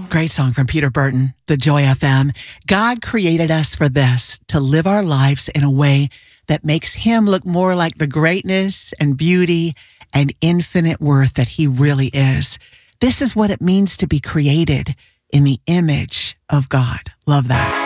Great song from Peter Burton, the Joy FM. God created us for this, to live our lives in a way that makes him look more like the greatness and beauty and infinite worth that he really is. This is what it means to be created in the image of God. Love that.